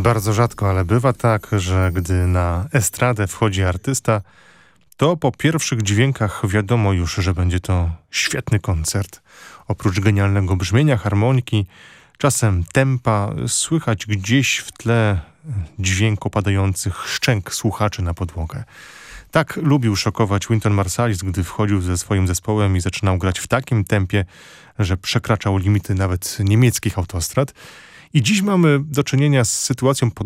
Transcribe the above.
Bardzo rzadko, ale bywa tak, że gdy na estradę wchodzi artysta, to po pierwszych dźwiękach wiadomo już, że będzie to świetny koncert. Oprócz genialnego brzmienia, harmoniki, czasem tempa, słychać gdzieś w tle dźwięk opadających szczęk słuchaczy na podłogę. Tak lubił szokować Wynton Marsalis, gdy wchodził ze swoim zespołem i zaczynał grać w takim tempie, że przekraczał limity nawet niemieckich autostrad. I dziś mamy do czynienia z sytuacją